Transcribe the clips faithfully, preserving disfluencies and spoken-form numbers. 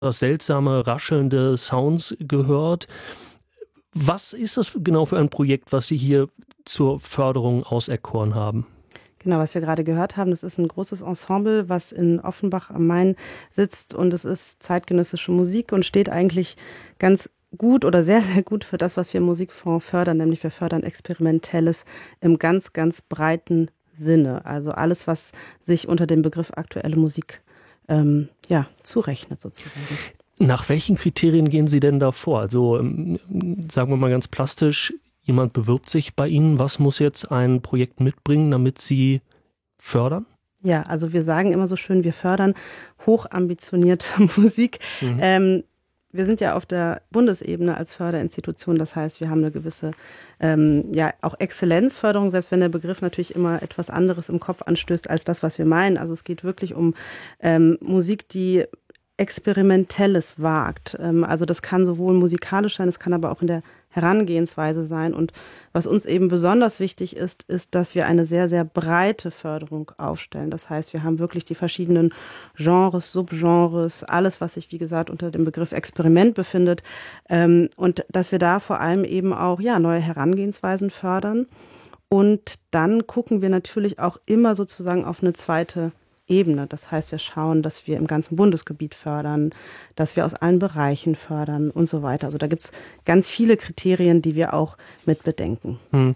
seltsame, raschelnde Sounds gehört. Was ist das genau für ein Projekt, was Sie hier zur Förderung auserkoren haben? Genau, was wir gerade gehört haben, das ist ein großes Ensemble, was in Offenbach am Main sitzt, und es ist zeitgenössische Musik und steht eigentlich ganz gut oder sehr, sehr gut für das, was wir im Musikfonds fördern, nämlich wir fördern Experimentelles im ganz, ganz breiten Sinne. Also alles, was sich unter dem Begriff aktuelle Musik ähm, ja, zurechnet sozusagen. Nach welchen Kriterien gehen Sie denn da vor? Also sagen wir mal ganz plastisch, jemand bewirbt sich bei Ihnen. Was muss jetzt ein Projekt mitbringen, damit Sie fördern? Ja, also wir sagen immer so schön, wir fördern hochambitionierte Musik. Mhm. Ähm, wir sind ja auf der Bundesebene als Förderinstitution, das heißt, wir haben eine gewisse ähm, ja auch Exzellenzförderung, selbst wenn der Begriff natürlich immer etwas anderes im Kopf anstößt als das, was wir meinen. Also es geht wirklich um ähm, Musik, die Experimentelles wagt. Also das kann sowohl musikalisch sein, es kann aber auch in der Herangehensweise sein. Und was uns eben besonders wichtig ist, ist, dass wir eine sehr, sehr breite Förderung aufstellen. Das heißt, wir haben wirklich die verschiedenen Genres, Subgenres, alles, was sich, wie gesagt, unter dem Begriff Experiment befindet. Und dass wir da vor allem eben auch ja, neue Herangehensweisen fördern. Und dann gucken wir natürlich auch immer sozusagen auf eine zweite Ebene. Das heißt, wir schauen, dass wir im ganzen Bundesgebiet fördern, dass wir aus allen Bereichen fördern und so weiter. Also da gibt es ganz viele Kriterien, die wir auch mit bedenken. Hm.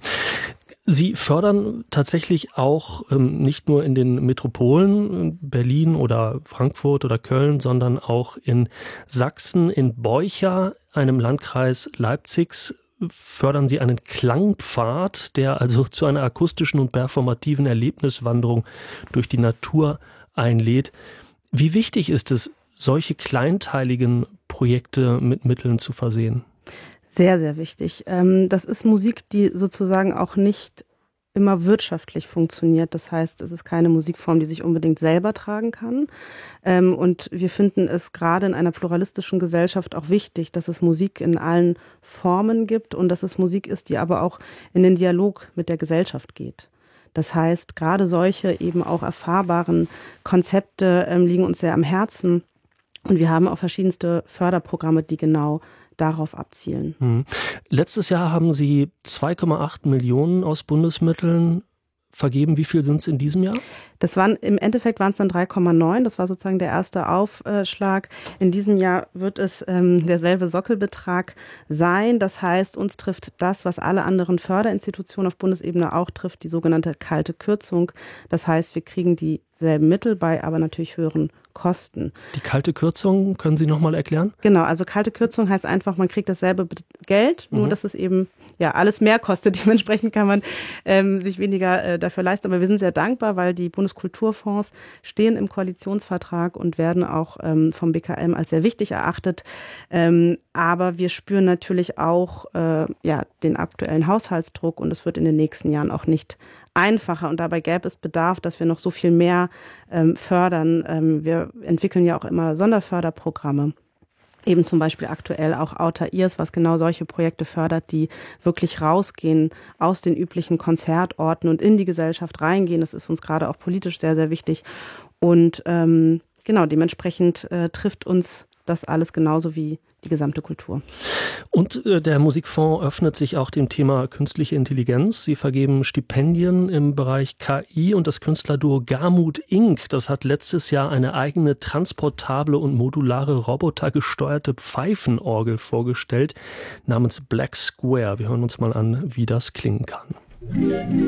Sie fördern tatsächlich auch ähm, nicht nur in den Metropolen, Berlin oder Frankfurt oder Köln, sondern auch in Sachsen, in Beucha, einem Landkreis Leipzigs, fördern Sie einen Klangpfad, der also zu einer akustischen und performativen Erlebniswanderung durch die Natur einlädt. Wie wichtig ist es, solche kleinteiligen Projekte mit Mitteln zu versehen? Sehr, sehr wichtig. Das ist Musik, die sozusagen auch nicht immer wirtschaftlich funktioniert. Das heißt, es ist keine Musikform, die sich unbedingt selber tragen kann. Und wir finden es gerade in einer pluralistischen Gesellschaft auch wichtig, dass es Musik in allen Formen gibt und dass es Musik ist, die aber auch in den Dialog mit der Gesellschaft geht. Das heißt, gerade solche eben auch erfahrbaren Konzepte liegen uns sehr am Herzen. Und wir haben auch verschiedenste Förderprogramme, die genau darauf abzielen. Hm. Letztes Jahr haben Sie zwei Komma acht Millionen aus Bundesmitteln vergeben. Wie viel sind es in diesem Jahr? Das waren im Endeffekt waren es dann drei Komma neun. Das war sozusagen der erste Aufschlag. In diesem Jahr wird es ähm, derselbe Sockelbetrag sein. Das heißt, uns trifft das, was alle anderen Förderinstitutionen auf Bundesebene auch trifft, die sogenannte kalte Kürzung. Das heißt, wir kriegen dieselben Mittel bei, aber natürlich höheren Kosten. Die kalte Kürzung, können Sie nochmal erklären? Genau, also kalte Kürzung heißt einfach, man kriegt dasselbe Geld, nur mhm. dass es eben ja alles mehr kostet. Dementsprechend kann man ähm, sich weniger äh, dafür leisten. Aber wir sind sehr dankbar, weil die Bundeskulturfonds stehen im Koalitionsvertrag und werden auch ähm, vom B K M als sehr wichtig erachtet. Ähm, aber wir spüren natürlich auch äh, ja, den aktuellen Haushaltsdruck, und es wird in den nächsten Jahren auch nicht einfacher, und dabei gäbe es Bedarf, dass wir noch so viel mehr ähm, fördern. Ähm, wir entwickeln ja auch immer Sonderförderprogramme, eben zum Beispiel aktuell auch Outer Ears, was genau solche Projekte fördert, die wirklich rausgehen aus den üblichen Konzertorten und in die Gesellschaft reingehen. Das ist uns gerade auch politisch sehr, sehr wichtig, und ähm, genau, dementsprechend äh, trifft uns das alles genauso wie die gesamte Kultur. Und äh, der Musikfonds öffnet sich auch dem Thema künstliche Intelligenz. Sie vergeben Stipendien im Bereich K I, und das Künstlerduo Garmut Incorporated, das hat letztes Jahr eine eigene transportable und modulare robotergesteuerte Pfeifenorgel vorgestellt, namens Black Square. Wir hören uns mal an, wie das klingen kann.